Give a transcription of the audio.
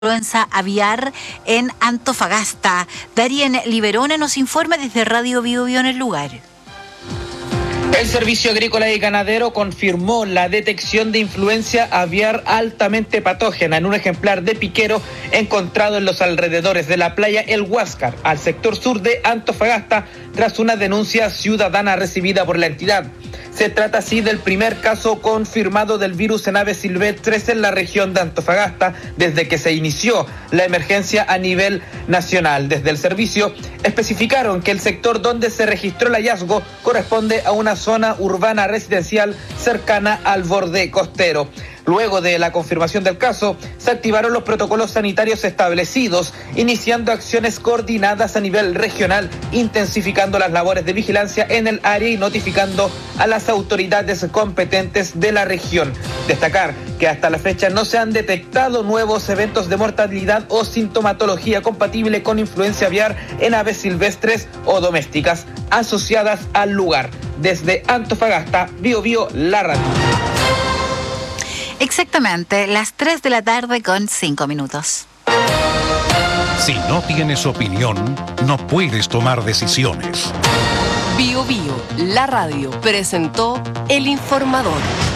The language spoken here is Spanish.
influenza aviar en Antofagasta. Darien Liberone nos informa desde Radio Bio Bio en el lugar. El Servicio Agrícola y Ganadero confirmó la detección de influencia aviar altamente patógena en un ejemplar de piquero encontrado en los alrededores de la playa El Huáscar, al sector sur de Antofagasta, tras una denuncia ciudadana recibida por la entidad. Se trata así del primer caso confirmado del virus en aves silvestres en la región de Antofagasta desde que se inició la emergencia a nivel nacional. Desde el servicio especificaron que el sector donde se registró el hallazgo corresponde a una zona urbana residencial cercana al borde costero. Luego de la confirmación del caso, se activaron los protocolos sanitarios establecidos, iniciando acciones coordinadas a nivel regional, intensificando las labores de vigilancia en el área y notificando a las autoridades competentes de la región. Destacar que hasta la fecha no se han detectado nuevos eventos de mortalidad o sintomatología compatible con influencia aviar en aves silvestres o domésticas asociadas al lugar. Desde Antofagasta, Bio Bio, la radio. Exactamente, las 3 de la tarde con 5 minutos. Si no tienes opinión, no puedes tomar decisiones. Bio Bio, la radio, presentó El Informador.